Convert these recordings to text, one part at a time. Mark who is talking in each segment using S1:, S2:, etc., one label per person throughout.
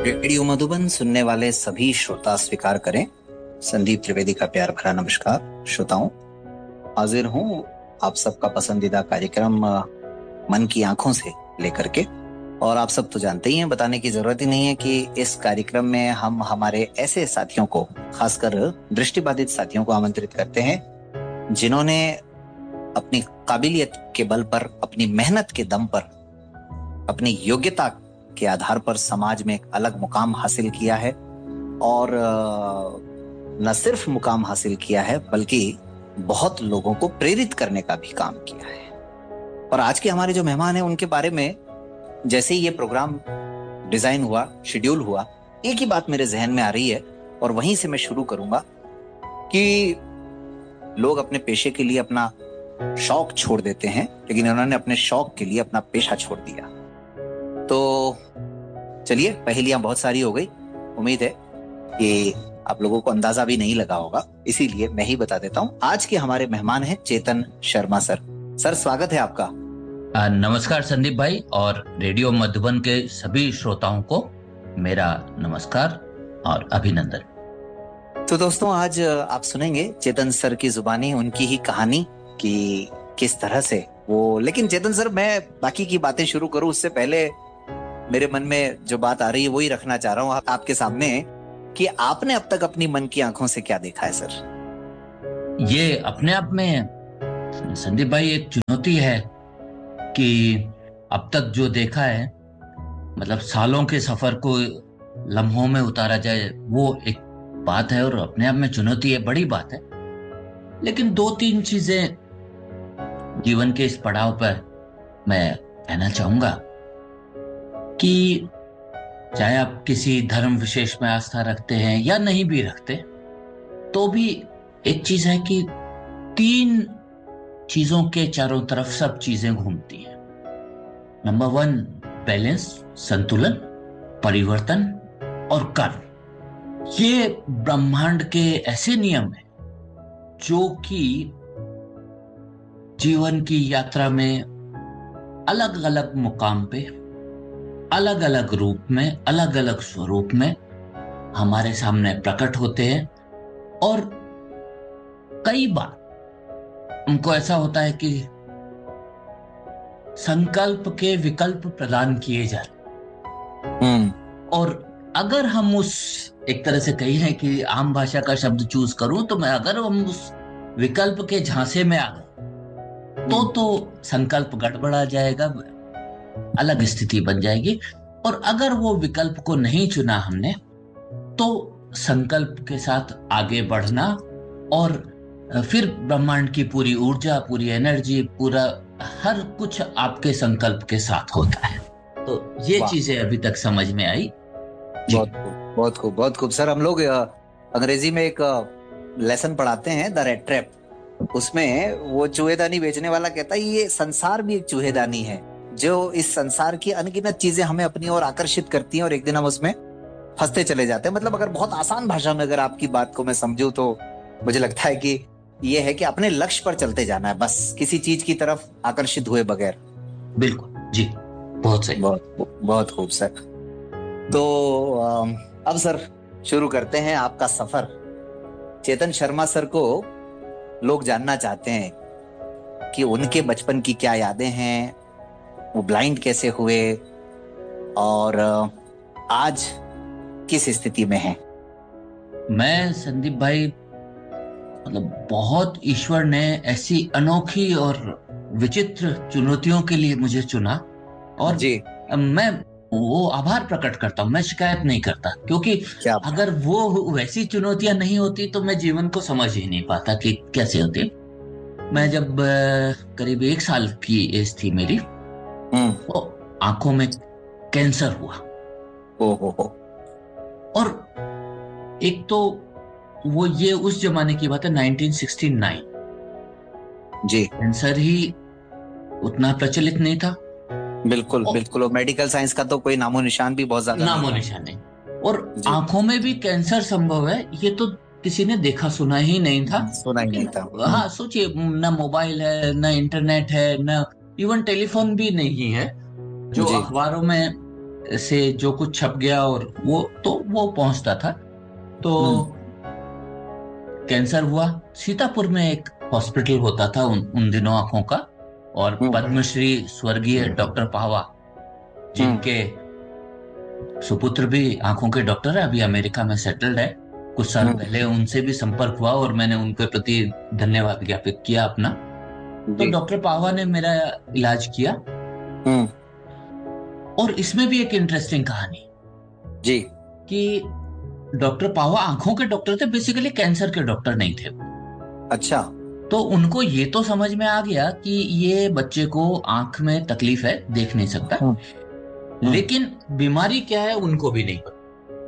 S1: Radio Madhuban सुनने वाले सभी श्रोता स्वीकार करें। संदीप त्रिवेदी का प्यार भरा नमस्कार। श्रोताओं, हाजिर हूं आप सबका पसंदीदा कार्यक्रम मन की आंखों से लेकर के। और आप सब तो जानते ही हैं, बताने की जरूरत ही नहीं है कि इस कार्यक्रम में हम हमारे ऐसे साथियों को, खासकर दृष्टिबाधित साथियों को आमंत्रित करते हैं जिन्होंने अपनी काबिलियत के बल पर, अपनी मेहनत के दम पर, अपनी योग्यता के आधार पर समाज में एक अलग मुकाम हासिल किया है। और न सिर्फ मुकाम हासिल किया है बल्कि बहुत लोगों को प्रेरित करने का भी काम किया है। और आज के हमारे जो मेहमान हैं उनके बारे में जैसे ही ये प्रोग्राम डिजाइन हुआ, शेड्यूल हुआ, एक ही बात मेरे जहन में आ रही है और वहीं से मैं शुरू करूंगा कि लोग अपने पेशे के लिए अपना शौक छोड़ देते हैं, लेकिन उन्होंने अपने शौक के लिए अपना पेशा छोड़ दिया। तो चलिए, पहेलियां बहुत सारी हो गई। उम्मीद है कि आप लोगों को अंदाजा भी नहीं लगा होगा, इसीलिए मैं ही बता देता हूं। आज के हमारे मेहमान हैं चेतन शर्मा सर। सर, स्वागत है आपका।
S2: नमस्कार संदीप भाई, और रेडियो मधुबन के सभी श्रोताओं को मेरा नमस्कार और अभिनंदन।
S1: तो दोस्तों, आज आप सुनेंगे चेतन सर की जुबानी उनकी ही कहानी कि किस तरह से वो। लेकिन चेतन सर, मैं बाकी की बातें शुरू करूं उससे पहले मेरे मन में जो बात आ रही है वही रखना चाह रहा हूं आपके सामने कि आपने अब तक अपनी मन की आंखों से क्या देखा है सर?
S2: ये अपने आप में संदीप भाई एक चुनौती है कि अब तक जो देखा है, मतलब सालों के सफर को लम्हों में उतारा जाए, वो एक बात है और अपने आप में चुनौती है, बड़ी बात है। लेकिन 2-3 चीजें जीवन के इस पड़ाव पर मैं कहना चाहूंगा कि चाहे आप किसी धर्म विशेष में आस्था रखते हैं या नहीं भी रखते, तो भी एक चीज है कि 3 चीजों के चारों तरफ सब चीजें घूमती हैं। नंबर 1, बैलेंस, संतुलन, परिवर्तन और कर्म। ये ब्रह्मांड के ऐसे नियम हैं जो कि जीवन की यात्रा में अलग अलग मुकाम पे, अलग अलग रूप में, अलग अलग स्वरूप में हमारे सामने प्रकट होते हैं। और कई बार उनको ऐसा होता है कि संकल्प के विकल्प प्रदान किए जा रहे। और अगर हम उस, एक तरह से कही है कि आम भाषा का शब्द चूज करूं तो मैं, अगर हम उस विकल्प के झांसे में आ गए तो संकल्प गड़बड़ा जाएगा, अलग स्थिति बन जाएगी। और अगर वो विकल्प को नहीं चुना हमने, तो संकल्प के साथ आगे बढ़ना और फिर ब्रह्मांड की पूरी ऊर्जा, पूरी एनर्जी, पूरा हर कुछ आपके संकल्प के साथ होता है। तो ये चीजें अभी तक समझ में आई।
S1: बहुत खूब, बहुत खूब, बहुत खूब। सर, हम लोग अंग्रेजी में एक लेसन पढ़ाते हैं, द रेड ट्रैप। उसमें वो चूहेदानी बेचने वाला कहता है ये संसार भी एक चूहेदानी है जो इस संसार की अनगिनत चीजें हमें अपनी ओर आकर्षित करती हैं और एक दिन हम उसमें फंसते चले जाते हैं। मतलब अगर बहुत आसान भाषा में अगर आपकी बात को मैं समझूं तो मुझे लगता है कि ये है कि अपने लक्ष्य पर चलते जाना है, बस किसी चीज की तरफ आकर्षित हुए बगैर।
S2: बिल्कुल जी, बहुत सही,
S1: बहुत खूब सर। तो अब सर शुरू करते हैं आपका सफर। चेतन शर्मा सर को लोग जानना चाहते हैं कि उनके बचपन की क्या यादें हैं, वो ब्लाइंड कैसे हुए और आज किस स्थिति में हैं।
S2: मैं संदीप भाई, मतलब बहुत ईश्वर ने ऐसी अनोखी और विचित्र चुनौतियों के लिए मुझे चुना और जी, मैं वो आभार प्रकट करता हूँ। मैं शिकायत नहीं करता, क्योंकि अगर वो वैसी चुनौतियां नहीं होती तो मैं जीवन को समझ ही नहीं पाता कि कैसे होती। मैं जब करीब 1 साल की एज थी मेरी, तो आंखों में कैंसर हुआ। और एक तो वो, ये उस जमाने की बात है, 1969
S1: जी।
S2: कैंसर ही उतना प्रचलित नहीं था।
S1: बिल्कुल बिल्कुल। और मेडिकल साइंस का तो कोई नामो निशान भी बहुत ज्यादा
S2: नामो निशान नहीं। और आंखों में भी कैंसर संभव है, ये तो किसी ने देखा सुना ही नहीं था।
S1: सुना ही नहीं था।
S2: हाँ, सोचिए, ना मोबाइल है, ना इंटरनेट है, ना इवन टेलीफोन भी नहीं है जो अखबारों में से जो कुछ छप गया और वो पहुंचता था। तो कैंसर हुआ। सीतापुर में एक हॉस्पिटल होता था उन दिनों आंखों का, और पद्मश्री स्वर्गीय डॉक्टर पावा, जिनके सुपुत्र भी आंखों के डॉक्टर है, अभी अमेरिका में सेटल्ड है। कुछ साल पहले उनसे भी संपर्क हुआ और मैंने उनके प्रति धन्यवाद ज्ञापित किया अपना। तो डॉक्टर पावा ने मेरा इलाज किया। और इसमें भी एक इंटरेस्टिंग कहानी
S1: जी,
S2: कि डॉक्टर पावा आंखों के डॉक्टर थे, बेसिकली कैंसर के डॉक्टर नहीं थे।
S1: अच्छा।
S2: तो उनको ये तो समझ में आ गया कि ये बच्चे को आंख में तकलीफ है, देख नहीं सकता, लेकिन बीमारी क्या है उनको भी नहीं पता।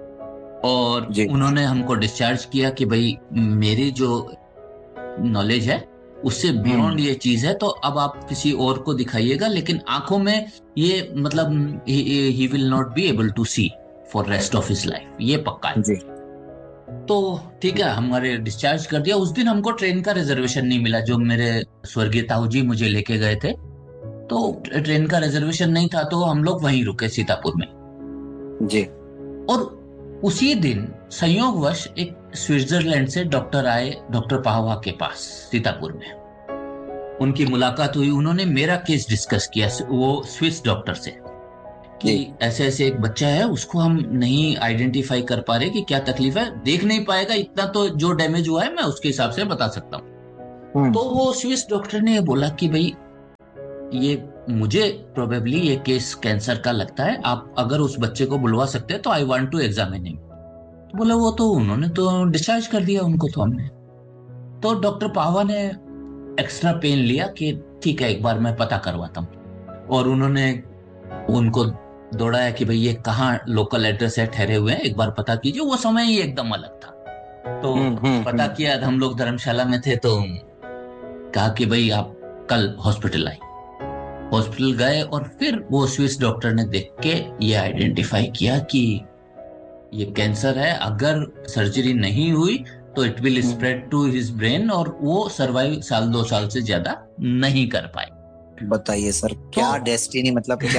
S2: और उन्होंने हमको डिस्चार्ज किया कि भाई मेरी जो नॉलेज है उससे बियॉन्ड ये चीज है, तो अब आप किसी और को दिखाइएगा, लेकिन आंखों में ये मतलब he will not be able to C for rest of his life, ये पक्का है। तो ठीक है, हमारे डिस्चार्ज कर दिया। उस दिन हमको ट्रेन का रिजर्वेशन नहीं मिला, जो मेरे स्वर्गीय ताऊ जी मुझे लेके गए थे, तो ट्रेन का रिजर्वेशन नहीं था, तो हम लोग वहीं रुके सीतापुर में
S1: जी।
S2: और उसी दिन संयोगवश एक स्विट्जरलैंड से डॉक्टर आए डॉक्टर पाहवा के पास सीतापुर में। उनकी मुलाकात हुई, उन्होंने मेरा केस डिस्कस किया, वो स्विस डॉक्टर से, कि ऐसे ऐसे एक बच्चा है, उसको हम नहीं आइडेंटिफाई कर पा रहे कि क्या तकलीफ है, देख नहीं पाएगा, इतना तो जो डैमेज हुआ है मैं उसके हिसाब से बता सकता हूँ। तो वो स्विस डॉक्टर ने बोला कि भाई ये मुझे प्रोबेबली ये केस कैंसर का लगता है, आप अगर उस बच्चे को बुलवा सकते हैं तो I want to examine him. तो बोला वो तो उन्होंने तो डिस्चार्ज कर दिया उनको, तो हमने तो डॉक्टर पावा ने एक्स्ट्रा पेन लिया कि ठीक है एक बार मैं पता करवाता हूँ, और उन्होंने उनको दौड़ाया कि भाई ये कहाँ लोकल एड्रेस है, ठहरे हुए हैं, एक बार पता कीजिए। वो समय ही एकदम अलग था। तो पता किया, हम लोग धर्मशाला में थे, तो कहा कि भाई आप कल हॉस्पिटल आए। हॉस्पिटल गए और फिर वो स्विस डॉक्टर ने देख के ये आइडेंटिफाई किया कि ये कैंसर है, अगर सर्जरी नहीं हुई तो it will spread to his brain, और वो सर्वाइव 1-2 साल से ज्यादा नहीं कर पाए।
S1: बताइए सर, क्या डेस्टिनी, मतलब क्या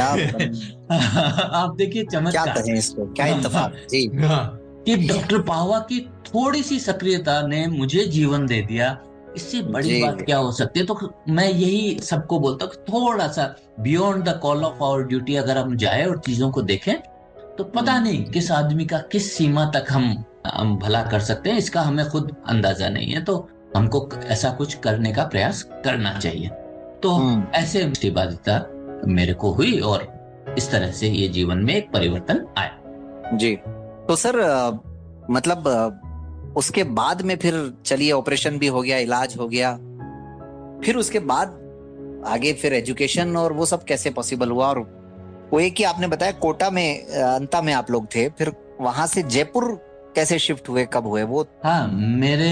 S2: आप देखिए चमत्कार,
S1: क्या कहें इसको, क्या इत्तेफाक जी,
S2: कि डॉक्टर पावा की थोड़ी सी सक्रियता ने मुझे जीवन दे दिया। इससे बड़ी बात क्या हो सकती है? तो मैं यही सबको बोलता हूँ, थोड़ा सा beyond the call of our duty अगर हम जाए और चीजों को देखें, तो पता नहीं किस आदमी का किस सीमा तक हम भला कर सकते हैं, इसका हमें खुद अंदाजा नहीं है। तो हमको ऐसा कुछ करने का प्रयास करना चाहिए। तो ऐसे बाध्यता मेरे को हुई और इस तरह से ये जीवन में एक परिवर्तन आया।
S1: जी। तो सर मतलब उसके बाद में फिर चलिए ऑपरेशन भी हो गया, इलाज हो गया, फिर उसके बाद आगे फिर एजुकेशन और वो सब कैसे पॉसिबल हुआ? और वो एक ही आपने बताया कोटा में अंता में आप लोग थे, फिर वहां से जयपुर कैसे शिफ्ट हुए, कब हुए वो?
S2: हाँ, मेरे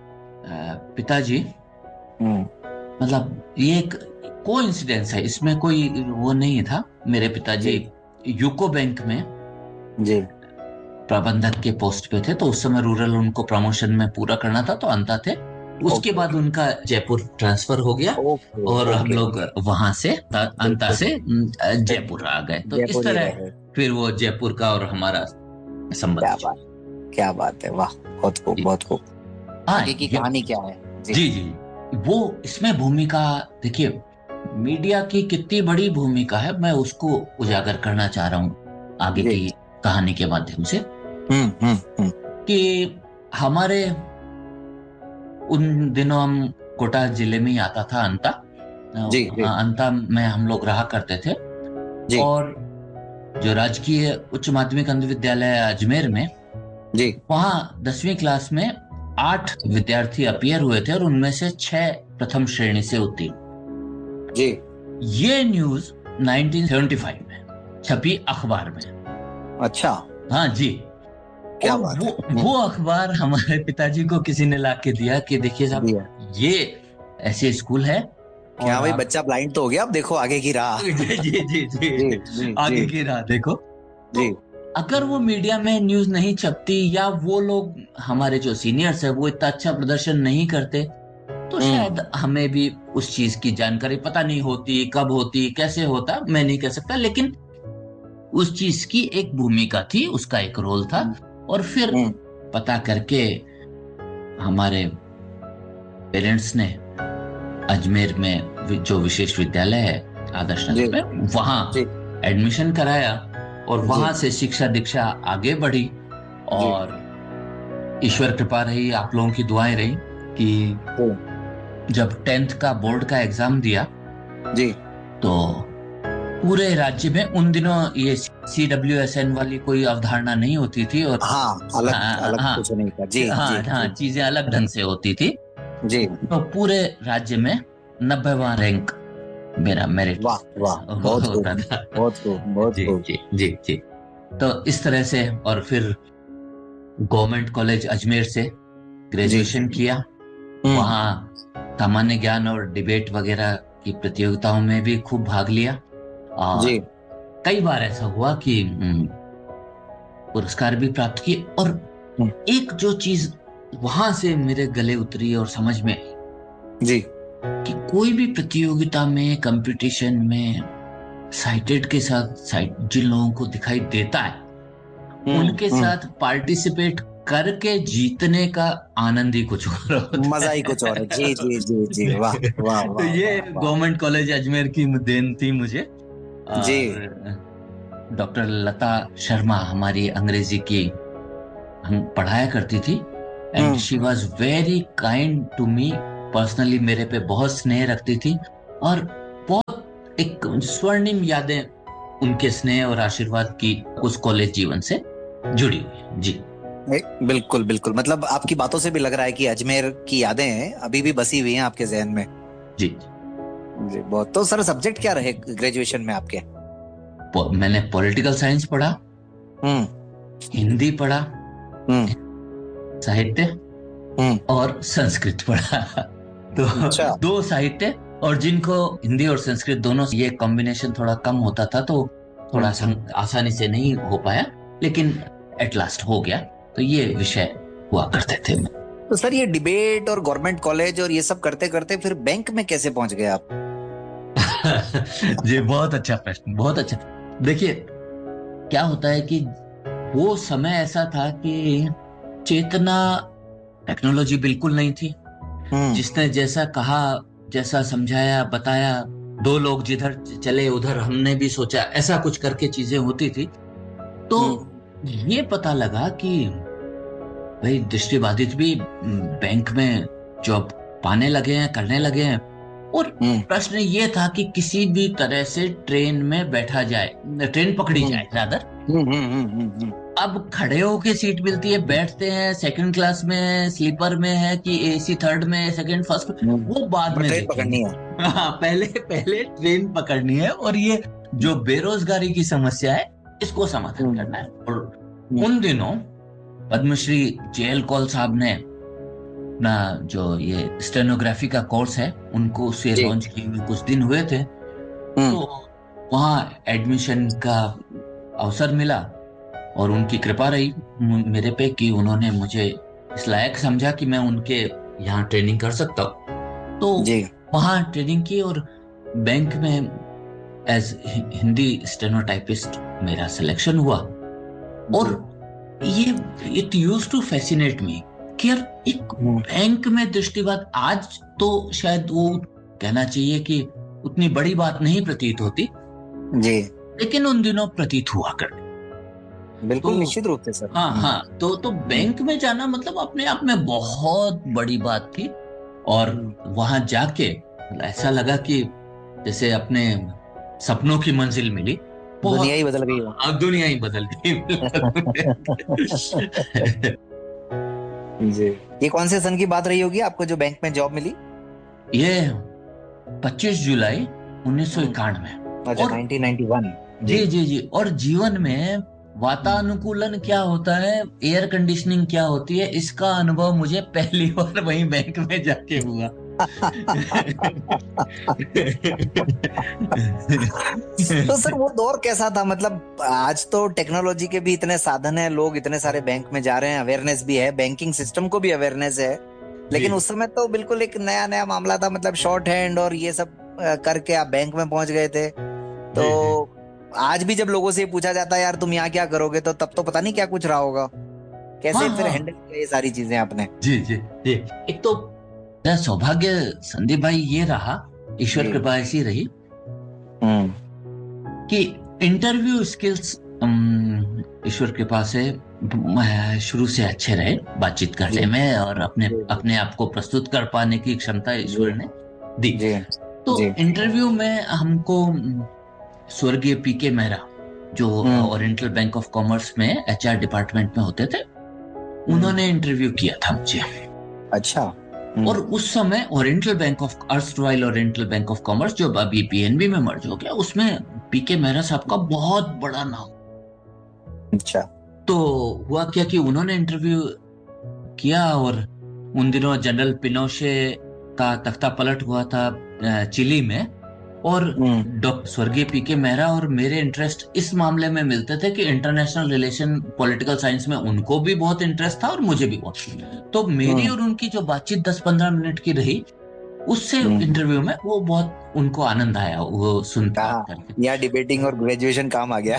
S2: पिताजी, मतलब ये एक कोइंसिडेंस है, इसमें कोई वो नहीं था। मेरे पिताजी यूको बैंक में
S1: जी
S2: प्रबंधक के पोस्ट पे थे, तो उस समय रूरल उनको प्रमोशन में पूरा करना था, तो अंता थे। उसके बाद उनका जयपुर ट्रांसफर हो गया और हम लोग वहां से अंता से जयपुर आ गए। तो इस तरह फिर वो जयपुर का और हमारा संबंध।
S1: क्या बात है, वाह, बहुत खूब, बहुत खूब। आगे की कहानी क्या है?
S2: जी जी, वो इसमें भूमिका देखिए, मीडिया की कितनी बड़ी भूमिका है, मैं उसको उजागर करना चाह रहा हूँ आगे की कहानी के माध्यम से। कि हमारे उन दिनों हम कोटा जिले में ही आता था अंता, अंता में हम लोग रहा करते थे। और जो राजकीय उच्च माध्यमिक अंध विद्यालय अजमेर में, वहां 10वीं क्लास में 8 विद्यार्थी अपीयर हुए थे और उनमें से 6 प्रथम श्रेणी से उत्तीर्ण।
S1: जी।
S2: ये न्यूज 1975 में छपी अखबार में।
S1: अच्छा।
S2: हाँ जी।
S1: क्या बात है?
S2: वो अखबार हमारे पिताजी को किसी ने ला के दिया कि देखिए साहब, ये ऐसे स्कूल है।
S1: क्या भाई, बच्चा ब्लाइंड तो हो गया, अब देखो आगे की राह।
S2: जी जी जी जी, आगे की राह देखो।
S1: जी।
S2: अगर वो मीडिया में न्यूज नहीं छपती, या वो लोग हमारे जो सीनियर्स है वो इतना अच्छा प्रदर्शन नहीं करते, तो शायद हमें भी उस चीज की जानकारी पता नहीं होती, कब होती, कैसे होता, मैं नहीं कह सकता। लेकिन उस चीज की एक भूमिका थी, उसका एक रोल था। और फिर पता करके हमारे पेरेंट्स ने अजमेर में जो विशेष विद्यालय है आदर्श नगर में, वहां एडमिशन कराया और वहां से शिक्षा दीक्षा आगे बढ़ी। और ईश्वर कृपा रही, आप लोगों की दुआएं रही कि जब 10th का बोर्ड का एग्जाम दिया
S1: जी, तो
S2: पूरे राज्य में उन दिनों ये CWSN वाली कोई अवधारणा नहीं होती थी। और
S1: अलग कुछ नहीं था। जी,
S2: चीजें अलग ढंग से होती थी
S1: जी।
S2: तो पूरे राज्य में 90वां रैंक मेरा मेरिट
S1: होता था। बहुत
S2: जी। तो इस तरह से, और फिर गवर्नमेंट कॉलेज अजमेर से ग्रेजुएशन किया। वहाँ सामान्य ज्ञान और डिबेट वगैरह की प्रतियोगिताओं में भी खूब भाग लिया। और कई बार ऐसा हुआ कि पुरस्कार भी प्राप्त किए। और एक जो चीज वहां से मेरे गले उतरी और समझ में
S1: जी
S2: कि कोई भी प्रतियोगिता में, कंपटीशन में साइटेड के साथ जिन लोगों को दिखाई देता है उनके साथ पार्टिसिपेट करके जीतने का आनंद ही कुछ और होता है,
S1: मजा ही कुछ और है। जी। वाह।
S2: तो ये गवर्नमेंट कॉलेज अजमेर की देन थी मुझे।
S1: जी।
S2: डॉक्टर लता शर्मा हमारी अंग्रेजी की हम पढ़ाया करती थी, and she was very kind to me personally. मेरे पे बहुत स्नेह रखती थी और बहुत एक स्वर्णिम यादें उनके स्नेह और आशीर्वाद की उस कॉलेज जीवन से जुड़ी हुई है। जी
S1: बिल्कुल। मतलब आपकी बातों से भी लग रहा है कि अजमेर की यादें हैं अभी भी बसी हुई हैं आपके जहन में।
S2: जी
S1: बहुत। तो सर सब्जेक्ट क्या रहे ग्रेजुएशन में आपके?
S2: मैंने पॉलिटिकल साइंस पढ़ा, हिंदी पढ़ा, साहित्य और संस्कृत पढ़ा। तो
S1: अच्छा।
S2: 2 साहित्य, और जिनको हिंदी और संस्कृत दोनों ये कॉम्बिनेशन थोड़ा कम होता था तो थोड़ा आसानी से नहीं हो पाया, लेकिन एट लास्ट हो गया। तो ये विषय हुआ करते थे।
S1: तो सर ये डिबेट और गवर्नमेंट कॉलेज और ये सब करते करते फिर बैंक में कैसे पहुंच गए आप?
S2: जी बहुत अच्छा प्रश्न, बहुत अच्छा। देखिए क्या होता है कि वो समय ऐसा था कि चेतना, टेक्नोलॉजी बिल्कुल नहीं थी। जिसने जैसा कहा, जैसा समझाया, बताया, 2 लोग जिधर चले उधर हमने भी सोचा, ऐसा कुछ करके चीजें होती थी। तो ये पता लगा कि भाई दृष्टिबाधित भी बैंक में जॉब पाने लगे हैं, करने लगे हैं। और प्रश्न ये था कि किसी भी तरह से ट्रेन में बैठा जाए, ट्रेन पकड़ी जाए रादर। अब खड़े होके सीट मिलती है, बैठते हैं, सेकंड क्लास में है, स्लीपर में है कि AC 3rd में, सेकंड, फर्स्ट, वो बाद में
S1: ट्रेन पकड़नी है।
S2: हाँ, पहले ट्रेन पकड़नी है। और ये जो बेरोजगारी की समस्या है इसको समाधान करना है। और उन दिनों पद्मश्री JL कौल साहब ने ना जो ये स्टेनोग्राफी का कोर्स है उनको उसे लॉन्च किए हुए कुछ दिन हुए थे। तो वहाँ एडमिशन का अवसर मिला और उनकी कृपा रही मेरे पे कि उन्होंने मुझे इस लायक समझा कि मैं उनके यहाँ ट्रेनिंग कर सकता हूँ। तो वहाँ ट्रेनिंग की और बैंक में एज हिंदी स्टेनोटाइपिस्ट मेरा सिलेक्शन हुआ। और ये इट यूज्ड टू फैसिनेट मी कि यार एक बैंक में दृष्टिबात, आज तो शायद वो कहना चाहिए कि उतनी बड़ी बात नहीं प्रतीत होती जी, लेकिन उन दिनों प्रतीत हुआ करती।
S1: बिल्कुल, निश्चित रूप से सर।
S2: हाँ, तो बैंक में जाना मतलब अपने आप में बहुत बड़ी बात थी। और वहां जाके ऐसा लगा कि जैसे अपने सपनों की मंजिल मिली,
S1: दुनिया ही बदल गई।
S2: दुनिया ही बदल गई।
S1: जी, ये कौन से सन की बात रही होगी आपको जो बैंक में जॉब मिली?
S2: ये 25 जुलाई 1991।
S1: अच्छा, 1991।
S2: जी। और जीवन में वातानुकूलन क्या होता है, एयर कंडीशनिंग क्या होती है, इसका अनुभव मुझे पहली बार वहीं बैंक में जाके हुआ।
S1: तो सर वो दौर कैसा था? मतलब आज तो टेक्नोलॉजी के भी इतने साधन है, लोग इतने सारे बैंक में जा रहे हैं, अवेयरनेस भी है, बैंकिंग सिस्टम को भी अवेयरनेस है, लेकिन उस समय तो बिल्कुल एक नया मामला था। मतलब शॉर्ट हैंड और ये सब करके आप बैंक में पहुंच गए थे। तो आज भी जब लोगों से पूछा जाता है यार तुम यहाँ क्या करोगे, तो तब तो पता नहीं क्या कुछ रहा होगा। कैसे
S2: हाँ
S1: फिर
S2: हाँ।
S1: हैंडल किया ये सारी चीजें आपने?
S2: जी जी जी। एक तो मेरा सौभाग्य संदीप भाई ये रहा, ईश्वर
S1: जी।
S2: कृपा ऐसी रही
S1: हम्म।
S2: कि इंटरव्यू स्किल्स ईश्वर कृपा से शुरू से अच्छे रहे बातचीत
S1: जी
S2: करने में, और अपने
S1: जी
S2: अपने आप को प्रस्तुत कर पाने की क्षमता
S1: जी
S2: ईश्वर ने दी।
S1: जी
S2: तो
S1: जी।
S2: इंटरव्यू में हमको स्वर्गीय पीके मेहरा, जो
S1: हम्म
S2: ओरिएंटल बैंक ऑफ कॉमर्स में एचआर डिपार्टमेंट में होते थे,
S1: हम्म।
S2: उन्होंने इंटरव्यू किया था मुझे।
S1: अच्छा।
S2: और उस समय oriental bank of erstwhile oriental bank of commerce, जो अभी पीएनबी में मर्ज हो गया, उसमें पीके मेहरा साहब का बहुत बड़ा नाम।
S1: अच्छा।
S2: तो हुआ क्या कि उन्होंने इंटरव्यू किया, और उन दिनों जनरल पिनोशे का तख्ता पलट हुआ था चिली में, और
S1: हम्म
S2: डॉक्टर स्वर्गीय पीके मेहरा और मेरे इंटरेस्ट इस मामले में मिलते थे कि इंटरनेशनल रिलेशन पॉलिटिकल साइंस में उनको भी बहुत इंटरेस्ट था और मुझे भी बहुत। तो मेरी
S1: हम्म
S2: और उनकी जो बातचीत 10-15 मिनट की रही, उससे
S1: हम्म।
S2: इंटरव्यू में वो बहुत उनको आनंद आया वो सुन
S1: कहा
S2: बात करके।
S1: यहाँ डिबेटिंग और ग्रेजुएशन काम आ गया।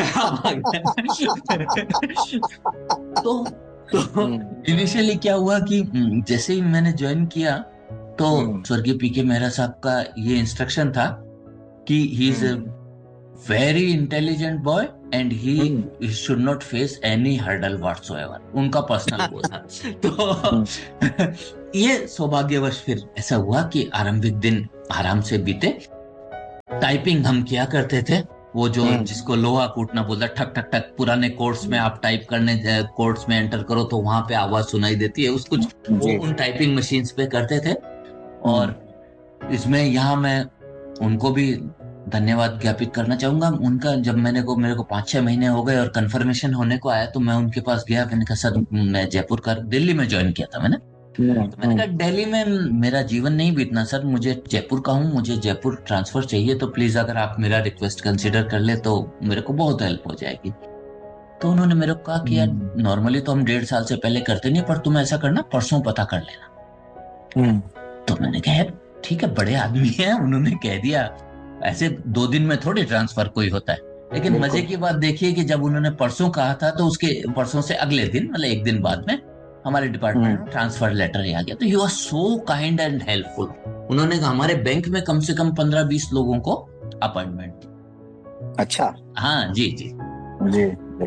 S2: तो तो
S1: हम्म
S2: इनिशियली क्या हुआ कि जैसे ही मैंने ज्वाइन किया, तो
S1: हम्म
S2: स्वर्गीय पीके मेहरा साहब का ये इंस्ट्रक्शन था कि he is
S1: hmm
S2: very intelligent boy and
S1: hmm
S2: he should not face any hurdle whatsoever, उनका पर्सनल वो था।
S1: हम्म
S2: तो ये सौभाग्यवश फिर ऐसा हुआ कि आरंभिक दिन आराम से बीते। टाइपिंग हम किया करते थे, वो जो
S1: हम्म
S2: जिसको लोहा कूटना बोलता, ठक ठक ठक। पुराने कोड्स में आप टाइप करने कोड्स में एंटर करो तो वहां पे आवाज सुनाई देती है, उस कुछ वो
S1: जी।
S2: उन टाइपिंग मशीन्स पे करते थे।
S1: हम्म
S2: और इसमें यहाँ मैं उनको भी धन्यवाद ज्ञापित करना चाहूंगा। उनका जब मेरे को 5-6 महीने हो गए और कंफर्मेशन होने को आया, तो मैं उनके पास गया। मैंने कहा सर, मैं जयपुर का, दिल्ली में ज्वाइन किया था मैंने, तो मैंने कहा दिल्ली में मेरा जीवन नहीं बीतना सर, मुझे जयपुर का हूँ, मुझे जयपुर ट्रांसफर चाहिए, तो प्लीज अगर आप मेरा रिक्वेस्ट कंसिडर कर ले तो मेरे को बहुत हेल्प हो जाएगी। तो उन्होंने मेरे को कहा कि यार
S1: हम्म
S2: नॉर्मली तो हम 1.5 साल से पहले करते नहीं, पर तुम ऐसा करना, परसों पता कर लेना।
S1: हम्म
S2: तो मैंने कहा यार ठीक है, बड़े आदमी हैं, उन्होंने कह दिया, ऐसे 2 दिन में थोड़ी ट्रांसफर कोई होता है। लेकिन मजे
S1: बिल्कुल।
S2: की बात देखिए कि जब उन्होंने परसों कहा था, तो उसके परसों से अगले दिन, मतलब एक दिन बाद में, हमारे डिपार्टमेंट में ट्रांसफर लेटर आ गया। तो he was so kind and helpful. उन्होंने हमारे बैंक में कम से कम 15-20 लोगों को अपॉइंटमेंट दी।
S1: अच्छा।
S2: हाँ जी जी।
S1: जी।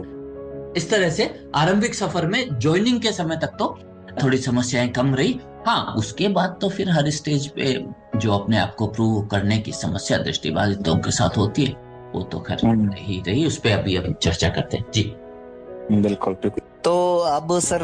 S2: इस तरह से आरंभिक सफर में ज्वाइनिंग के समय तक तो थोड़ी समस्याएं कम रही। हाँ, उसके बाद तो फिर हर स्टेज पे जो अपने आप को प्रूव करने की समस्या दृष्टिबाधितों के साथ होती है, वो तो खैर रही रही, उस पे अभी चर्चा करते हैं जी।
S1: बिल्कुल बिल्कुल। तो अब सर,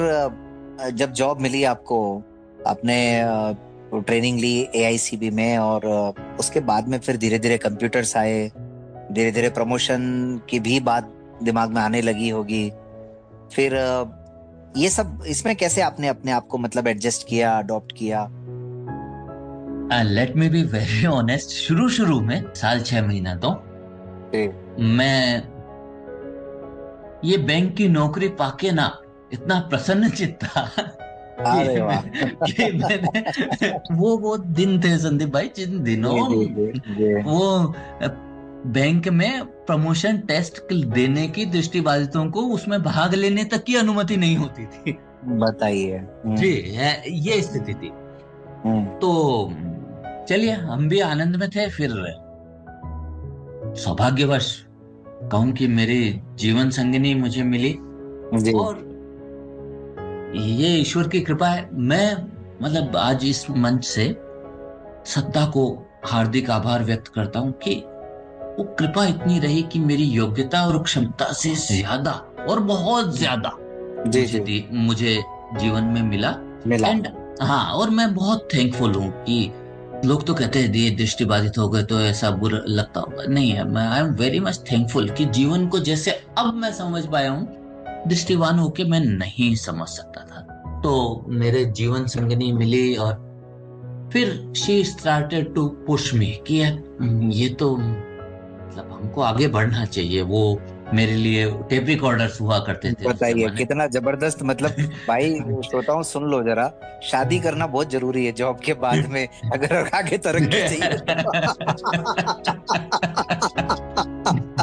S1: जब जॉब मिली आपको, आपने ट्रेनिंग ली एआईसीबी में, और उसके बाद में फिर धीरे धीरे कंप्यूटर्स आए, धीरे धीरे प्रमोशन की भी बात दिमाग में आने लगी होगी। फिर ये सब, इसमें कैसे आपने अपने आप को मतलब एडजस्ट किया, अडॉप्ट किया?
S2: Let me be very honest, शुरू शुरू में साल 6 महीना तो मैं ये बैंक की नौकरी पाके ना इतना प्रसन्नचित्त था
S1: अरे वाह।
S2: कि मैंने वो दिन थे संदीप भाई, जिन दिनों
S1: जी जी जी जी।
S2: वो बैंक में प्रमोशन टेस्ट देने की दृष्टिबाधितों को उसमें भाग लेने तक की अनुमति नहीं होती थी।
S1: बताइए।
S2: जी, ये स्थिति थी। तो चलिए, हम भी आनंद में थे। फिर सौभाग्यवश कहूं कि मेरी जीवन संगिनी मुझे मिली,
S1: जी।
S2: और ये ईश्वर की कृपा है। मैं मतलब आज इस मंच से सत्ता को हार्दिक आभार व्यक्त करता हूं कि वो कृपा इतनी रही कि मेरी योग्यता और क्षमता से ज्यादा, और बहुत ज्यादा
S1: जी जी।
S2: मुझे जीवन में मिला। एंड हाँ, और मैं बहुत थैंकफुल हूँ कि लोग तो कहते हैं ये दृष्टिबाधित हो गए तो ऐसा बुरा लगता होगा, नहीं है। मैं I am very much thankful कि जीवन को जैसे अब मैं समझ पाया हूँ, दृष्टिवान होके मैं नहीं समझ सकता था। तो मेरे जीवन संगिनी मिली, और फिर she started to push me कि ये तो मतलब हमको आगे बढ़ना चाहिए। वो मेरे लिए टेप रिकॉर्डर्स हुआ करते थे उस
S1: बताइए
S2: जमाने।
S1: कितना जबरदस्त। मतलब भाई, श्रोताओं सुन लो जरा, शादी करना बहुत जरूरी है जॉब के बाद में, अगर आगे तरक्की चाहिए।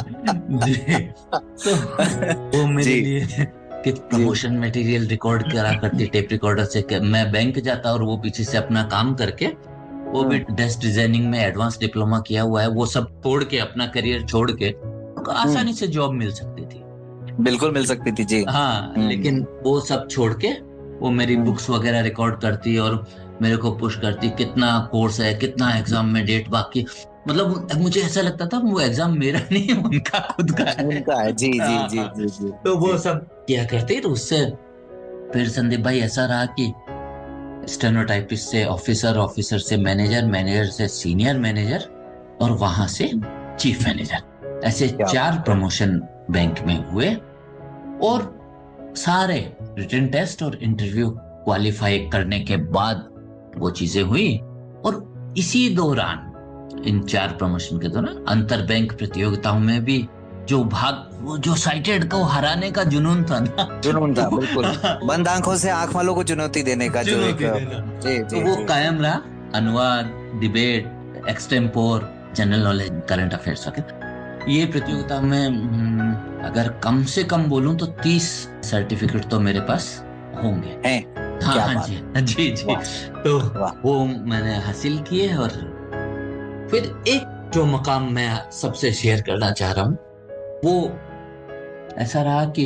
S2: तो वो मेरे लिए कि प्रमोशन मटेरियल रिकॉर्ड करा करती टेप रिकॉर्डर से, मैं बैंक जाता और वो पीछे से अपना काम करके, वो भी डेस्क डिजाइनिंग में एडवांस डिप्लोमा किया हुआ है, वो सब छोड़ के, अपना करियर छोड़ के आसानी से जॉब मिल सकती थी।
S1: बिल्कुल मिल सकती थी जी।
S2: हाँ, लेकिन वो सब छोड़ के वो मेरी बुक्स वगैरह रिकॉर्ड करती और मेरे को पुश करती, कितना कोर्स है, कितना एग्जाम में डेट बाकी। मतलब मुझे ऐसा लगता था वो एग्जाम मेरा नहीं, उनका खुद का है।
S1: उनका है जी जी जी जी जी।
S2: तो वो सब किया करते, तो उससे फिर संदीप भाई ऐसा रहा कि स्टेनोटाइपिस्ट से ऑफिसर, ऑफिसर से मैनेजर, मैनेजर से सीनियर मैनेजर और वहां से चीफ मैनेजर, ऐसे 4 प्रमोशन बैंक में हुए। और सारे रिटन टेस्ट और इंटरव्यू क्वालिफाई करने के बाद वो चीजें हुई। और इसी दौरान, इन 4 प्रमोशन के दौरान, अंतर बैंक प्रतियोगिताओं में भी वो जो साइटेड को हराने का जुनून था ना,
S1: जुनून था बिल्कुल, बंद आंखों से आंख वालों को चुनौती देने का जो एक
S2: तो वो कायम रहा। अनुवाद, debate, extempore, general knowledge, current affairs वगैरह। ये प्रतियोगिता में अगर कम से कम बोलूं तो 30 सर्टिफिकेट तो मेरे पास होंगे। हाँ जी जी जी। तो वो मैंने हासिल किए। और फिर एक जो मकाम मैं सबसे शेयर करना चाह रहा हूँ, वो ऐसा रहा कि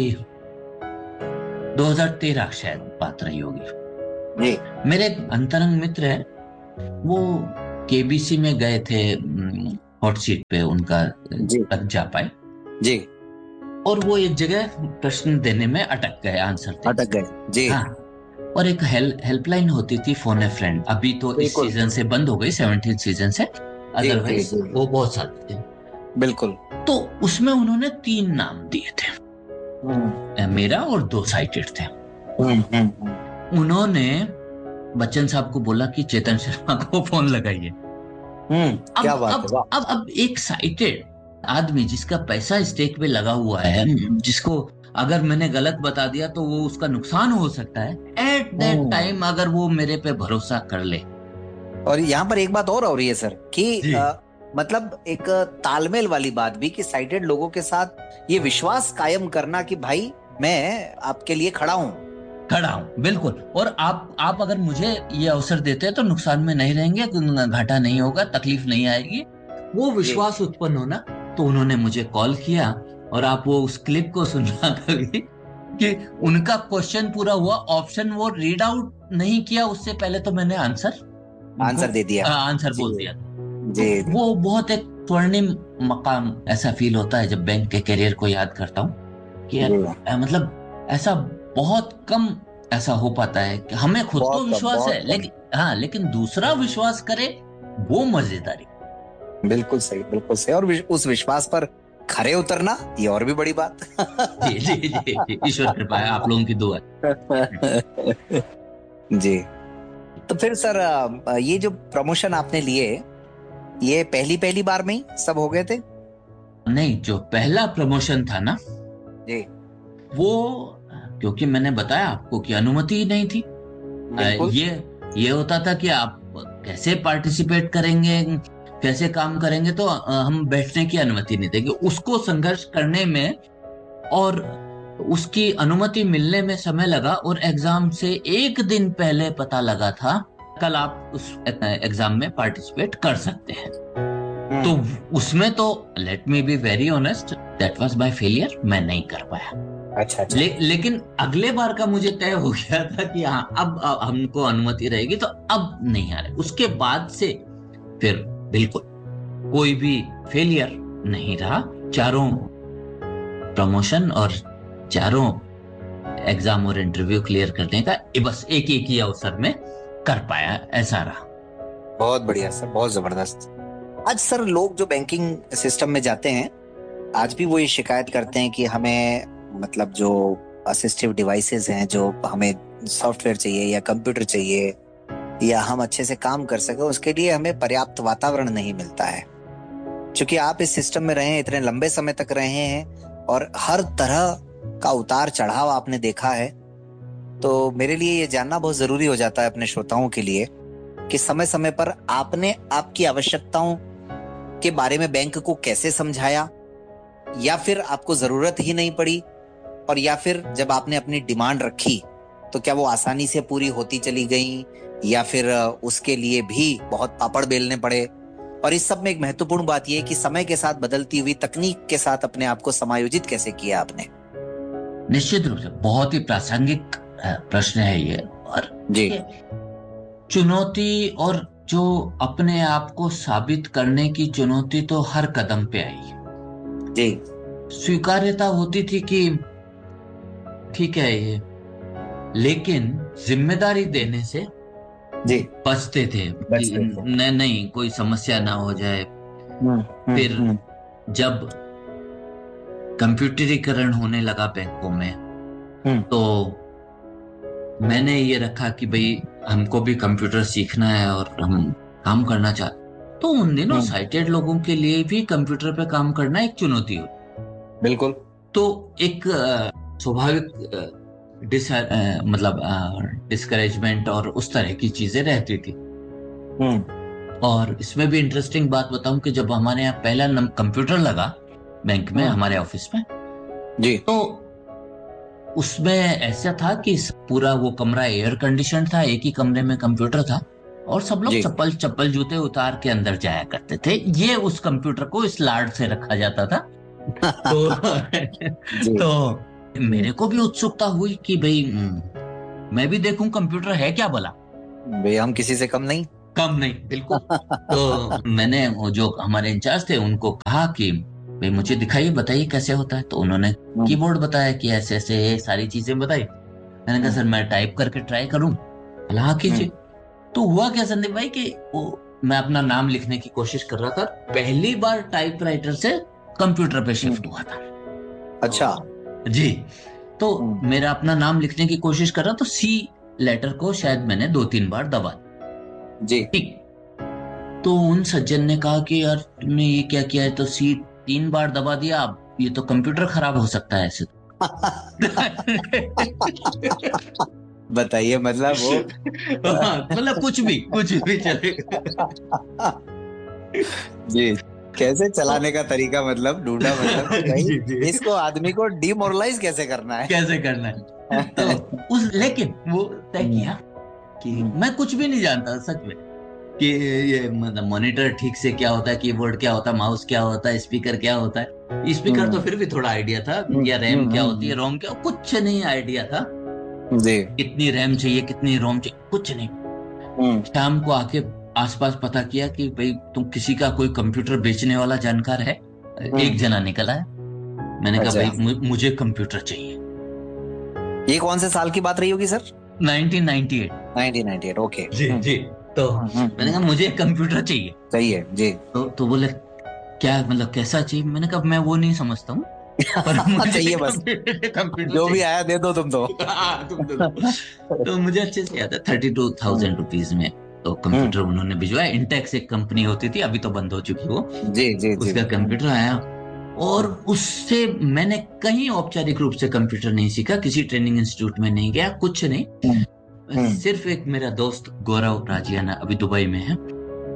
S2: 2013 शायद बात रही होगी। मेरे एक अंतरंग मित्र है, वो केबीसी में गए थे, हॉट सीट पे उनका तक जा पाए
S1: जी।
S2: और वो एक जगह प्रश्न देने में अटक गए, आंसर
S1: अटक गए जी।
S2: हाँ, और एक हेल्पलाइन होती थी, फोन ए फ्रेंड, अभी तो इस सीजन से बंद हो गई, 17 सीजन से, अदरवाइज वो बहुत सारे थे।
S1: बिल्कुल।
S2: तो उसमें उन्होंने 3 नाम दिए थे, मेरा और 2 साइटेड थे। उन्होंने बच्चन साहब को बोला कि चेतन शर्मा को फोन लगाइए।
S1: क्या बात है।
S2: अब एक साइटेड आदमी जिसका पैसा स्टेक पे लगा हुआ है, जिसको अगर मैंने गलत बता दिया तो वो उसका नुकसान हो सकता है, एट दैट टाइम अगर वो मेरे पे भरोसा कर ले।
S1: और यहाँ पर एक बात और हो रही है सर कि मतलब एक तालमेल वाली बात भी, कि साइटेड लोगों के साथ ये विश्वास कायम करना कि भाई मैं आपके लिए खड़ा हूँ।
S2: बिल्कुल। और आप अगर मुझे ये अवसर देते हैं तो नुकसान में नहीं रहेंगे, घाटा नहीं होगा, तकलीफ नहीं आएगी, वो विश्वास उत्पन्न होना। तो उन्होंने मुझे कॉल किया, और आप वो उस क्लिप को सुनना कभी, कि उनका क्वेश्चन पूरा हुआ, ऑप्शन वो रीड आउट नहीं किया, उससे पहले तो मैंने आंसर दे दिया, आंसर बोल दिया जी। तो वो बहुत एक स्वर्णिम मकाम ऐसा फील होता है जब बैंक के करियर को याद करता हूँ कि मतलब ऐसा बहुत कम ऐसा हो पाता है कि हमें खुद तो विश्वास है, लेकिन दूसरा विश्वास करे, वो मजेदारी।
S1: बिल्कुल सही, बिल्कुल सही। और उस विश्वास पर खरे उतरना, ये और भी बड़ी बात।
S2: जी जी जी, ईश्वर कृपा है, आप लोगों की दुआ
S1: जी। तो फिर सर, ये जो प्रमोशन आपने लिए, ये पहली बार में ही सब हो गए थे?
S2: नहीं, जो पहला प्रमोशन था ना जी, वो क्योंकि मैंने बताया आपको कि अनुमति ही नहीं थी। ये होता था कि आप कैसे पार्टिसिपेट करेंगे, कैसे काम करेंगे, तो हम बैठने की अनुमति नहीं देंगे। उसको संघर्ष करने में और उसकी अनुमति मिलने में समय लगा, और एग्जाम से 1 दिन पहले पता लगा था कल आप उस एग्जाम में पार्टिसिपेट कर सकते हैं। तो उसमें तो let me be very honest, that was my failure, मैं नहीं कर पाया। अच्छा। लेकिन अगले बार का मुझे तय हो गया था कि हाँ, अब हमको अनुमति रहेगी, तो अब नहीं आ रहे। उसके बाद से फिर बिल्कुल कोई भी फेलियर नहीं रहा। 4 प्रमोशन और 4 एग्जाम और इंटरव्यू क्लियर करने का बस एक ही अवसर में कर पाया, ऐसा रहा।
S1: बहुत बढ़िया सर, बहुत जबरदस्त। आज सर लोग जो बैंकिंग सिस्टम में जाते हैं, आज भी वो ये शिकायत करते हैं कि हमें मतलब जो असिस्टिव डिवाइसेस हैं, जो हमें सॉफ्टवेयर चाहिए या कंप्यूटर चाहिए या हम अच्छे से काम कर सके, उसके लिए हमें पर्याप्त वातावरण नहीं मिलता है। क्योंकि आप इस सिस्टम में रहे हैं, इतने लंबे समय तक रहे हैं, और हर तरह का उतार चढ़ाव आपने देखा है, तो मेरे लिए ये जानना बहुत जरूरी हो जाता है अपने श्रोताओं के लिए कि समय समय पर आपने आपकी आवश्यकताओं के बारे में बैंक को कैसे समझाया, या फिर आपको जरूरत ही नहीं पड़ी, और या फिर जब आपने अपनी डिमांड रखी तो क्या वो आसानी से पूरी होती चली गई, या फिर उसके लिए भी बहुत पापड़ बेलने पड़े? और इस सब में एक महत्वपूर्ण बात यह है कि समय के साथ बदलती हुई तकनीक के साथ अपने आप को समायोजित कैसे किया आपने?
S2: निश्चित रूप से बहुत ही प्रासंगिक प्रश्न है ये। और
S1: जी,
S2: चुनौती और जो अपने आप को साबित करने की चुनौती तो हर कदम पे आई।
S1: जी,
S2: स्वीकार्यता होती थी कि ठीक है ये, लेकिन जिम्मेदारी देने से
S1: जी,
S2: बचते थे कि नहीं कोई समस्या ना हो जाए। फिर जब कंप्यूटरीकरण होने लगा बैंकों में, तो मैंने ये रखा कि भाई हमको भी कंप्यूटर सीखना है और हम काम करना चाहते। तो उन दिनों साइटेड लोगों के लिए भी कंप्यूटर पे काम करना एक चुनौती हो।
S1: बिल्कुल।
S2: तो एक स्वाभाविक मतलब डिस्करेजमेंट और उस तरह की चीजें रहती थी। और इसमें भी इंटरेस्टिंग बात बताऊं कि जब हमारे यहाँ पहला कंप्यूटर लगा बैंक में, हमारे ऑफिस में
S1: जी,
S2: तो उसमें ऐसा था कि पूरा वो कमरा एयर कंडीशन था, एक ही कमरे में कंप्यूटर था और सब लोग चप्पल जूते उतार के अंदर जाया करते थे। ये उस कंप्यूटर को इस लाड से रखा जाता था। तो मेरे को भी उत्सुकता हुई कि भाई मैं भी देखूं कंप्यूटर है क्या भला।
S1: भाई हम किसी से कम नहीं।
S2: बिल्कुल। तो मैंने वो जो हमारे इंचार्ज थे उनको कहा कि भाई मुझे दिखाइए, बताइए कैसे होता है। तो उन्होंने कीबोर्ड बताया कि ऐसे ऐसे सारी चीजें बताई। मैंने कहा सर मैं टाइप करके ट्राई करूं? हाँ कीजिए। तो हुआ क्या संदीप भाई कि मैं अपना नाम लिखने की कोशिश कर रहा था, पहली बार टाइपराइटर से कंप्यूटर पे शिफ्ट हुआ था।
S1: अच्छा
S2: जी। तो मेरा अपना नाम लिखने की कोशिश कर रहा, तो सी लेटर को शायद मैंने 2-3 बार दबा
S1: जी।
S2: तो उन सज्जन ने कहा कि यार तुमने ये क्या किया है? तो सी 3 बार दबा दिया, अब ये तो कंप्यूटर खराब हो सकता है ऐसे।
S1: बताइए, मतलब वो
S2: मतलब कुछ भी चलेगा।
S1: जी, कैसे चलाने का तरीका मतलब ढूंढा, मतलब भाई इसको आदमी को डिमोरलाइज कैसे करना है।
S2: तो लेकिन वो तय किया कि मैं कुछ भी नहीं जानता सच में, कि ये मतलब मॉनिटर ठीक से क्या होता है, कीबोर्ड क्या होता है, माउस क्या होता है, स्पीकर क्या होता है। स्पीकर तो फिर भी थोड़ा आइडिया था, या रैम क्या होती है, रोम क्या, कुछ नहीं आइडिया था जी। कितनी रैम चाहिए, कितनी रोम चाहिए, कुछ नहीं। शाम को आके आसपास पता किया कि भाई तुम किसी का कोई कंप्यूटर बेचने वाला जानकार है? एक जना निकला है। मैंने कहा भाई मुझे कंप्यूटर चाहिए।
S1: ये कौन से साल की बात रही होगी सर?
S2: 1998।
S1: ओके।
S2: जी। तो मैंने कहा मुझे कंप्यूटर चाहिए
S1: जी।
S2: तो बोले क्या मतलब कैसा चाहिए? मैंने कहा मैं वो नहीं समझता हूँ, पर मुझे
S1: चाहिए बस,
S2: कंप्यूटर
S1: जो भी आया दे दो तुम तो।
S2: तो मुझे अच्छे से याद है 32,000 रुपीज में तो कंप्यूटर उन्होंने भिजवाया। इंटेक्स एक कंपनी होती थी, अभी तो बंद हो चुकी वो। जी। उसका कंप्यूटर आया और उससे मैंने कहीं औपचारिक रूप से कंप्यूटर नहीं सीखा, किसी ट्रेनिंग इंस्टीट्यूट में नहीं गया, कुछ नहीं। सिर्फ एक मेरा दोस्त गौरव राजियाना अभी दुबई में है,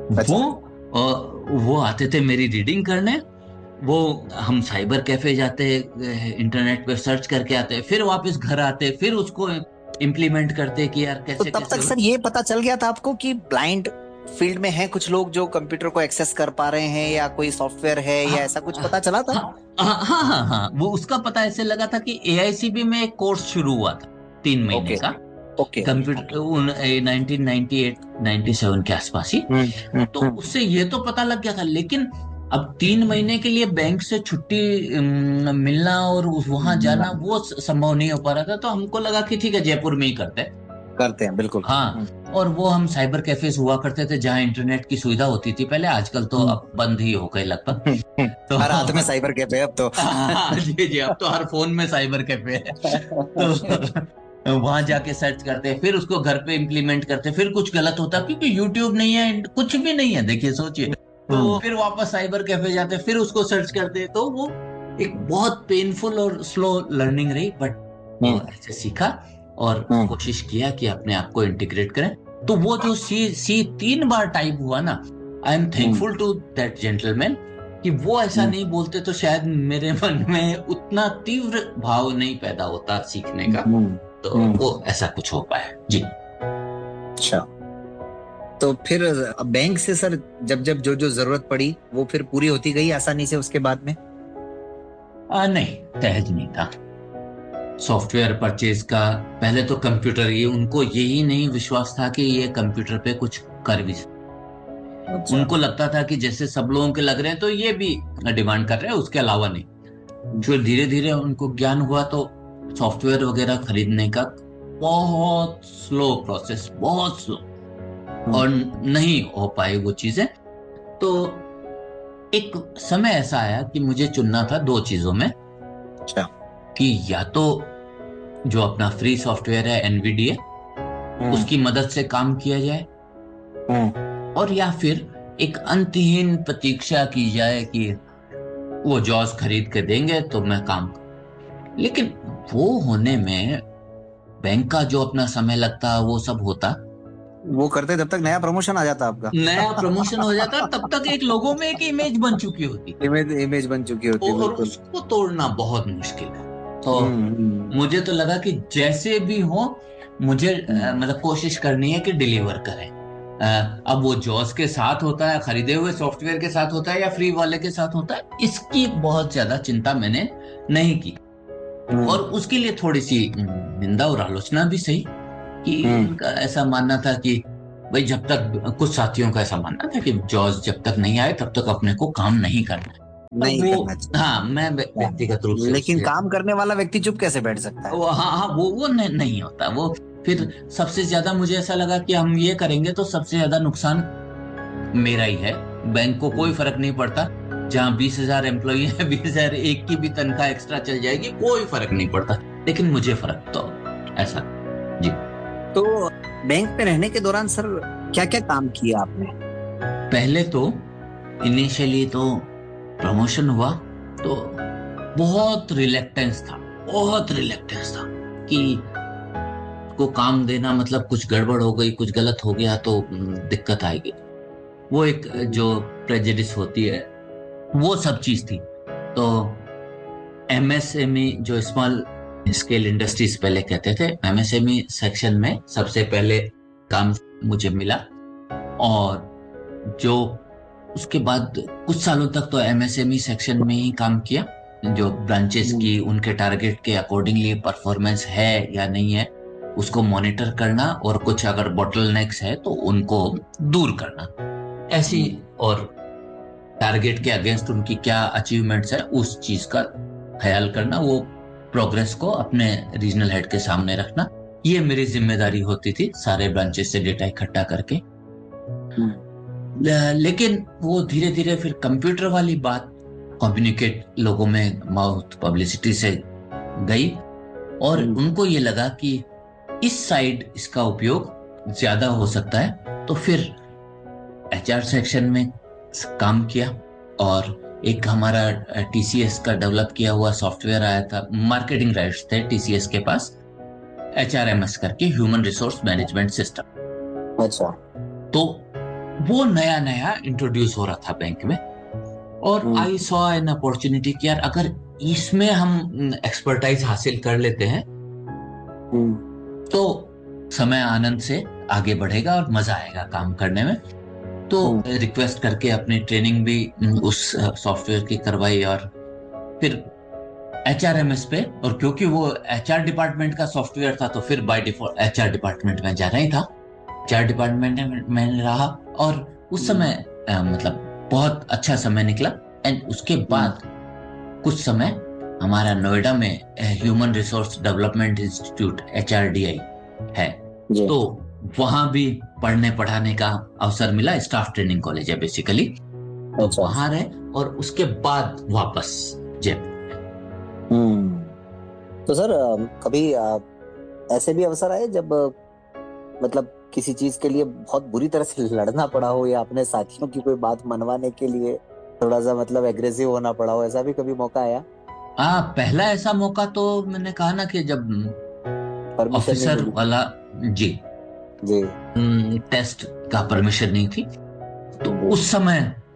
S2: वो आते थे मेरी रीडिंग करने। वो हम साइबर कैफे जाते, इंटरनेट पे सर्च करके आते, फिर वापस घर आते, फिर उसको इम्प्लीमेंट करते कि यार कैसे।
S1: तो तब तक सर ये पता चल गया था आपको कि ब्लाइंड फील्ड में है कुछ लोग जो कंप्यूटर को एक्सेस कर पा रहे हैं, या कोई सॉफ्टवेयर है, या ऐसा कुछ पता चला था?
S2: हाँ, वो उसका पता ऐसे लगा था कि AICB में एक कोर्स शुरू हुआ था 3 महीने का कंप्यूटर 1998-97 के आसपास ही। तो उससे ये तो पता लग गया था, लेकिन अब 3 महीने के लिए बैंक से छुट्टी मिलना और वहां जाना वो संभव नहीं हो पा रहा था। तो हमको लगा कि ठीक है जयपुर में ही करते हैं। बिल्कुल हाँ। और वो हम साइबर कैफेज हुआ करते थे जहाँ इंटरनेट की सुविधा होती थी पहले, आजकल तो अब बंद ही हो गए लगभग।
S1: तो हर हाथ में साइबर कैफे अब तो।
S2: जी, अब तो हर फोन में साइबर कैफे है। तो वहां जाके सर्च करते, फिर उसको घर पे इम्प्लीमेंट करते, फिर कुछ गलत होता क्योंकि यूट्यूब नहीं है, कुछ भी नहीं है, देखिए सोचिए। तो फिर वापस साइबर कैफे जाते, फिर उसको सर्च करते। तो वो एक बहुत पेनफुल और स्लो लर्निंग रही, बट ऐसे सीखा और कोशिश किया कि अपने आप को इंटीग्रेट करें। तो वो जो सी 3 बार टाइप हुआ ना, I am thankful to that gentleman कि वो ऐसा नहीं बोलते तो शायद मेरे मन में उतना तीव्र भाव नहीं पैदा होता सीखने का। तो वो ऐसा कुछ हो पाया जी।
S1: अच्छा, तो फिर बैंक से सर जब जब जो जो जरूरत पड़ी वो फिर पूरी होती गई आसानी से उसके बाद में?
S2: नहीं, सहज नहीं था। सॉफ्टवेयर परचेज का पहले तो कंप्यूटर, ये उनको यही नहीं विश्वास था कि ये कंप्यूटर पे कुछ कर भी
S1: अच्छा।
S2: उनको लगता था कि जैसे सब लोगों के लग रहे हैं तो ये भी डिमांड कर रहे हैं, उसके अलावा नहीं। फिर धीरे धीरे उनको ज्ञान हुआ तो सॉफ्टवेयर वगैरह खरीदने का बहुत स्लो प्रोसेस, बहुत स्लो, और नहीं हो पाई वो चीजें। तो एक समय ऐसा आया कि मुझे चुनना था दो चीजों में।
S1: अच्छा।
S2: कि या तो जो अपना फ्री सॉफ्टवेयर है एनवीडीए, उसकी मदद से काम किया जाए, और या फिर एक अंतहीन प्रतीक्षा की जाए कि वो जॉज खरीद के देंगे तो मैं काम करूं। लेकिन वो होने में बैंक का जो अपना समय लगता, वो सब होता,
S1: वो करते तब तक नया प्रमोशन आ जाता आपका।
S2: नया प्रमोशन हो जाता, तब तक एक लोगों में एक इमेज बन चुकी होती,
S1: इमेज बन चुकी होती,
S2: और
S1: बिल्कुल।
S2: उसको तोड़ना बहुत मुश्किल है। तो मुझे तो लगा कि जैसे भी हो मुझे मतलब कोशिश करनी है कि डिलीवर करें। अब वो जॉस के साथ होता है, खरीदे हुए सॉफ्टवेयर के साथ होता है, या फ्री वाले के साथ होता है, इसकी बहुत ज्यादा चिंता मैंने नहीं की। और उसके लिए थोड़ी सी निंदा और आलोचना भी सही, कि उनका ऐसा मानना था कि भाई जब तक, कुछ साथियों का ऐसा मानना था कि जॉज जब तक नहीं आए तब तक अपने को काम नहीं करना है।
S1: नहीं
S2: वो
S1: करना चाहिए।
S2: हाँ, मैं व्यक्तिगत रूप से
S1: लेकिन काम करने वाला व्यक्ति चुप कैसे बैठ सकता है?
S2: हाँ हाँ, वो नहीं होता वो। फिर सबसे ज्यादा मुझे ऐसा लगा कि हम ये करेंगे तो सबसे ज्यादा नुकसान मेरा ही है। बैंक को कोई फर्क नहीं पड़ता, जहाँ 20,000 एम्प्लॉई है, 20,000 एक की भी तनख्वाह एक्स्ट्रा चल जाएगी, कोई फर्क नहीं पड़ता, लेकिन मुझे फर्क तो ऐसा जी।
S1: तो बैंक में रहने के दौरान सर क्या क्या काम किया आपने?
S2: पहले तो इनिशियली तो प्रमोशन हुआ तो बहुत रिलेक्टेंस था, बहुत रिलेक्टेंस था कि को काम देना मतलब कुछ गड़बड़ हो गई, कुछ गलत हो गया तो दिक्कत आएगी। वो एक जो प्रेजुडिस होती है, वो सब चीज थी। तो एमएसएमई, जो स्मॉल स्केल इंडस्ट्रीज पहले कहते थे, एमएसएमई सेक्शन में सबसे पहले काम मुझे मिला। और जो उसके बाद कुछ सालों तक तो एमएसएमई सेक्शन में ही काम किया, जो ब्रांचेस की उनके टारगेट के अकॉर्डिंगली परफॉर्मेंस है या नहीं है उसको मॉनिटर करना, और कुछ अगर बॉटलनेक्स है तो उनको दूर करना, ऐसी, और टारगेट के अगेंस्ट उनकी क्या अचीवमेंट्स है उस चीज का ख्याल करना, वो प्रोग्रेस को अपने रीजनल हेड के सामने रखना, ये मेरी जिम्मेदारी होती थी, सारे ब्रांचेस से डेटा इकट्ठा करके। लेकिन वो धीरे धीरे फिर कंप्यूटर वाली बात कम्युनिकेट लोगों में माउथ पब्लिसिटी से गई, और उनको ये लगा कि इस साइड इसका उपयोग ज्यादा हो सकता है, तो फिर एचआर सेक्शन में काम किया। और एक हमारा टीसीएस का डेवलप किया हुआ सॉफ्टवेयर आया था, मार्केटिंग राइट्स थे टीसीएस के पास, एचआरएमएस करके, ह्यूमन रिसोर्स मैनेजमेंट सिस्टम।
S1: अच्छा।
S2: तो वो नया नया इंट्रोड्यूस हो रहा था बैंक में, और आई सॉ एन अपॉर्चुनिटी कि यार अगर इसमें हम एक्सपर्टाइज हासिल कर लेते हैं तो समय आनंद से आगे बढ़ेगा और मजा आएगा काम करने में। तो रिक्वेस्ट करके अपनी ट्रेनिंग भी उस सॉफ्टवेयर की करवाई, और फिर एचआरएमएस पे, और क्योंकि वो एचआर डिपार्टमेंट का सॉफ्टवेयर था तो फिर बाय डिफॉल्ट एचआर डिपार्टमेंट में जाना ही था। एचआर डिपार्टमेंट में रहा, और उस समय मतलब बहुत अच्छा समय निकला। एंड उसके बाद कुछ समय हमारा नोएडा में ह्यूमन रिसोर्स डेवलपमेंट इंस्टीट्यूट एचआरडीआई है, तो वहां भी पढ़ने पढ़ाने का अवसर मिला। स्टाफ ट्रेनिंग कॉलेज है बेसिकली, तो वहां रहे, और उसके बाद वापस जयपुर।
S1: तो सर कभी ऐसे भी अवसर आए जब मतलब किसी चीज के लिए बहुत बुरी तरह से लड़ना पड़ा हो, या अपने साथियों की कोई बात मनवाने के लिए थोड़ा सा मतलब एग्रेसिव होना पड़ा हो, ऐसा भी कभी मौका आया?
S2: हाँ, पहला ऐसा मौका तो मैंने कहा ना कि जब ऑफिसर वाला जी टेस्ट का परमिशन नहीं थी, तो उस समय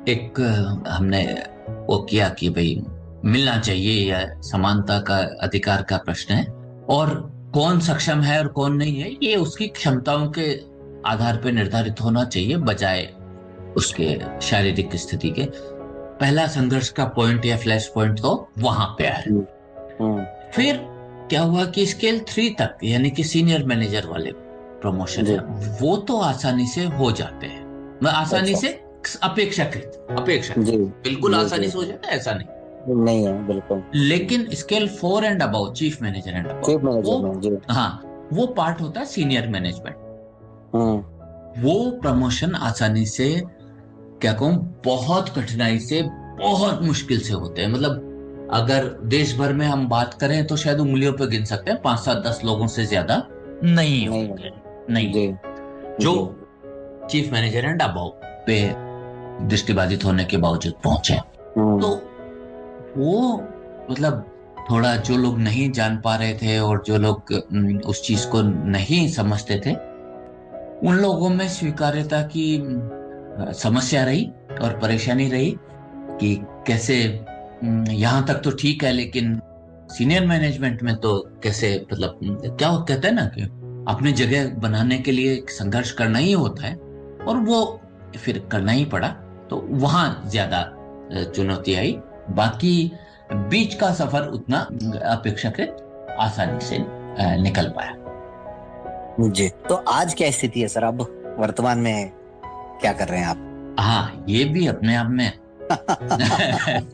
S2: एक हमने वो किया कि भाई मिलना चाहिए या समानता का अधिकार का प्रश्न है, और कौन सक्षम है और कौन नहीं है ये उसकी क्षमताओं के आधार पर निर्धारित होना चाहिए, बजाय उसके शारीरिक स्थिति के। पहला संघर्ष का पॉइंट या फ्लैश पॉइंट तो वहां पे है। फिर क्या हुआ कि स्केल 3 तक, यानी कि सीनियर मैनेजर वाले प्रमोशन है, वो तो आसानी से हो जाते हैं। मैं आसानी से अपेक्षाकृत बिल्कुल आसानी से हो जाता है ऐसा नहीं
S1: है बिल्कुल।
S2: लेकिन scale 4 and about, chief manager and about, वो हाँ वो पार्ट होता है सीनियर मैनेजमेंट। वो प्रमोशन आसानी से, क्या कहूं, बहुत कठिनाई से, बहुत मुश्किल से होते हैं। मतलब अगर देश भर में हम बात करें तो शायद उंगलियों पे गिन सकते हैं, 5-7-10 लोगों से ज्यादा नहीं होंगे, नहीं जो चीफ मैनेजर एंड अबाउ पे दृष्टिबाधित होने के बावजूद पहुंचे। तो वो मतलब थोड़ा जो लोग नहीं जान पा रहे थे और जो लोग उस चीज को नहीं समझते थे, उन लोगों में स्वीकार्यता की समस्या रही और परेशानी रही कि कैसे यहाँ तक तो ठीक है, लेकिन सीनियर मैनेजमेंट में तो कैसे, मतलब क्या वो कहते हैं ना कि अपनी जगह बनाने के लिए संघर्ष करना ही होता है, और वो फिर करना ही पड़ा। तो वहां ज्यादा चुनौती आई। बाकी बीच का सफर उतना अपेक्षाकृत आसानी से निकल पाया।
S1: जी, तो आज क्या स्थिति है सर? अब वर्तमान में क्या कर रहे हैं आप?
S2: हाँ, ये भी अपने आप में